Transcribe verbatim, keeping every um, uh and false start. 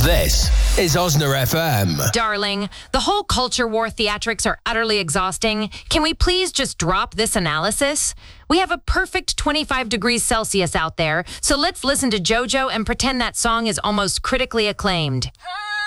This is Osner F M. Darling, the whole culture war theatrics are utterly exhausting. Can we please just drop this analysis? We have a perfect twenty-five degrees Celsius out there, so let's listen to JoJo and pretend that song is almost critically acclaimed.